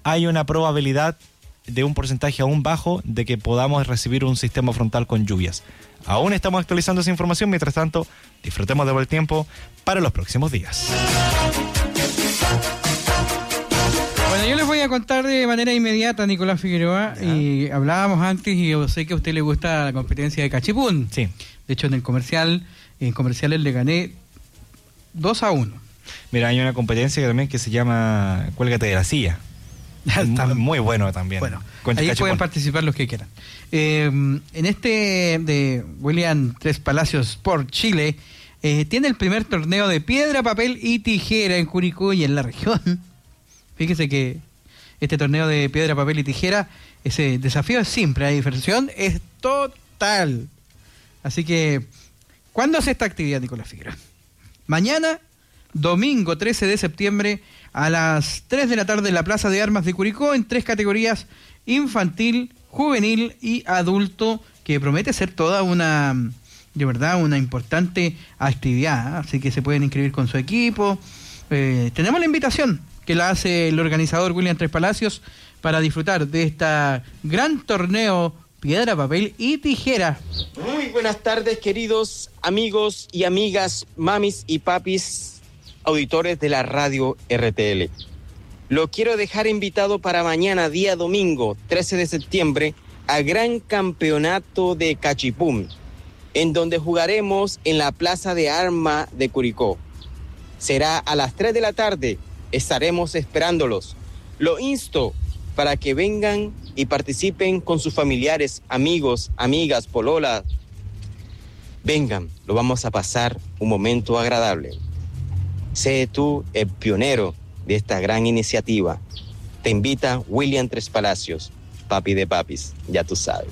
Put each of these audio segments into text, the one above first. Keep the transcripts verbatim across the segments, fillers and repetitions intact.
hay una probabilidad de un porcentaje aún bajo de que podamos recibir un sistema frontal con lluvias. Aún estamos actualizando esa información, mientras tanto, disfrutemos de buen tiempo para los próximos días. Bueno, yo les voy a contar de manera inmediata, Nicolás Figueroa, ya. Y hablábamos antes y yo sé que a usted le gusta la competencia de cachipún. Sí. De hecho, en el comercial, en comerciales le gané dos a uno. Mira, hay una competencia también que se llama Cuélgate de la silla. muy, muy bueno también. Bueno, con ahí cachipún. Pueden participar los que quieran. Eh, en este de William Tres Palacios por Chile, eh, tiene el primer torneo de piedra, papel y tijera en Curicó y en la región. Fíjese que este torneo de piedra, papel y tijera, ese desafío es simple, la diversión es total. Así que, ¿cuándo hace esta actividad, Nicolás Figueroa? Mañana, domingo trece de septiembre, a las tres de la tarde en la Plaza de Armas de Curicó, en tres categorías: infantil, juvenil y adulto, que promete ser toda una, de verdad, una importante actividad. Así que se pueden inscribir con su equipo. Eh, tenemos la invitación que la hace el organizador William Tres Palacios para disfrutar de esta gran torneo piedra, papel y tijera. Muy buenas tardes, queridos amigos y amigas, mamis y papis, auditores de la radio R T L. Lo quiero dejar invitado para mañana, día domingo, trece de septiembre, al gran campeonato de cachipún, en donde jugaremos en la Plaza de Armas de Curicó. Será a las tres de la tarde, estaremos esperándolos. Lo insto para que vengan y participen con sus familiares, amigos, amigas, pololas. Vengan, lo vamos a pasar un momento agradable. Sé tú el pionero de esta gran iniciativa. Te invita William Tres Palacios, papi de papis, ya tú sabes.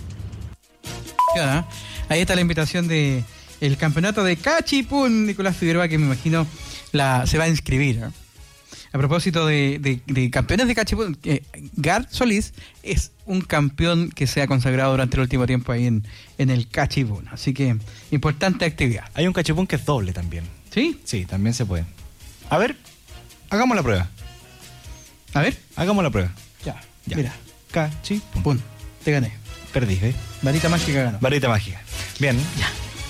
Ya, ahí está la invitación de el campeonato de cachipún, Nicolás Figueroa, que me imagino la se va a inscribir, ¿eh? A propósito de, de, de campeones de cachipún, eh, Gar Solís es un campeón que se ha consagrado durante el último tiempo ahí en, en el cachipún. Así que, importante actividad. Hay un cachipún que es doble también. ¿Sí? Sí, también se puede. A ver, hagamos la prueba. A ver. Hagamos la prueba. Ya, ya. Mira. Cachipún. Pum, te gané. Perdí, ¿eh? Varita mágica ganó. Varita mágica. Bien. Ya.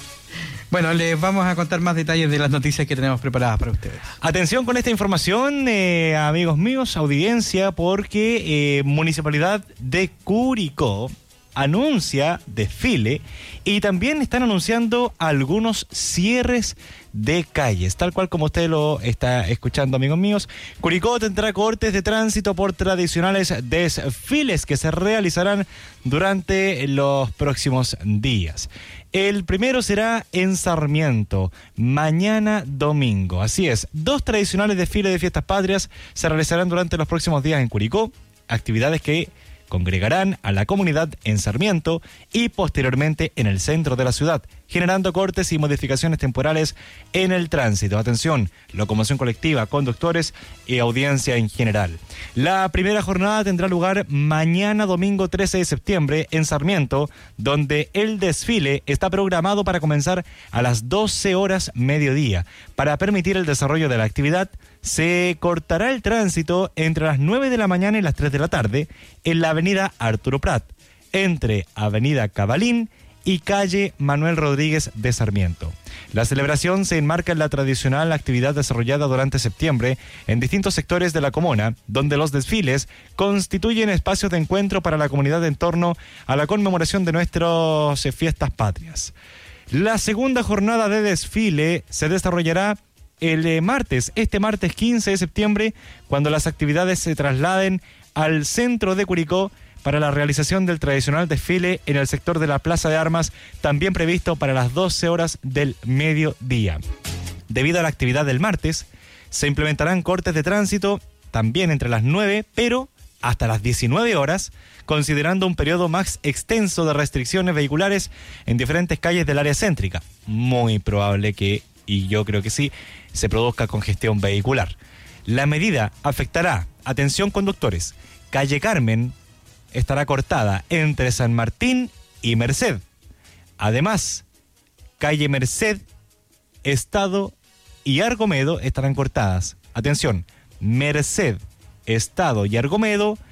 Bueno, les vamos a contar más detalles de las noticias que tenemos preparadas para ustedes. Atención con esta información, eh, amigos míos, audiencia, porque eh, Municipalidad de Curicó anuncia desfile y también están anunciando algunos cierres de calles, tal cual como usted lo está escuchando, amigos míos. Curicó tendrá cortes de tránsito por tradicionales desfiles que se realizarán durante los próximos días. El primero será en Sarmiento, mañana domingo. Así es, dos tradicionales desfiles de fiestas patrias se realizarán durante los próximos días en Curicó, actividades que congregarán a la comunidad en Sarmiento y posteriormente en el centro de la ciudad, generando cortes y modificaciones temporales en el tránsito. Atención, locomoción colectiva, conductores y audiencia en general. La primera jornada tendrá lugar mañana domingo trece de septiembre en Sarmiento, donde el desfile está programado para comenzar a las doce horas mediodía. Para permitir el desarrollo de la actividad, se cortará el tránsito entre las nueve de la mañana y las tres de la tarde en la avenida Arturo Prat, entre avenida Cabalín y calle Manuel Rodríguez de Sarmiento. La celebración se enmarca en la tradicional actividad desarrollada durante septiembre en distintos sectores de la comuna, donde los desfiles constituyen espacios de encuentro para la comunidad en torno a la conmemoración de nuestras fiestas patrias. La segunda jornada de desfile se desarrollará el eh, martes, este martes quince de septiembre, cuando las actividades se trasladen al centro de Curicó para la realización del tradicional desfile en el sector de la Plaza de Armas, también previsto para las doce horas del mediodía. Debido a la actividad del martes, se implementarán cortes de tránsito también entre las nueve, pero hasta las diecinueve horas, considerando un periodo más extenso de restricciones vehiculares en diferentes calles del área céntrica. Muy probable que, y yo creo que sí, se produzca congestión vehicular. La medida afectará, atención conductores, calle Carmen estará cortada entre San Martín y Merced. Además, calle Merced, Estado y Argomedo estarán cortadas. Atención, Merced, Estado y Argomedo